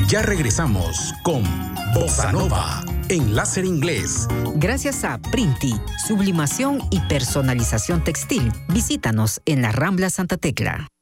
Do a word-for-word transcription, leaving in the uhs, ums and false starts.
Ya regresamos con Bossa Nova en Láser Inglés. Gracias a Printi, sublimación y personalización textil. Visítanos en la Rambla Santa Tecla.